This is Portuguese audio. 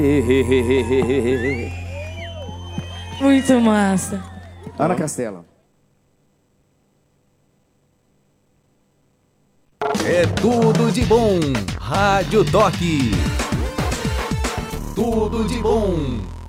Muito massa. Ana Castela. É tudo de bom. Rádio Toque. Tudo de bom.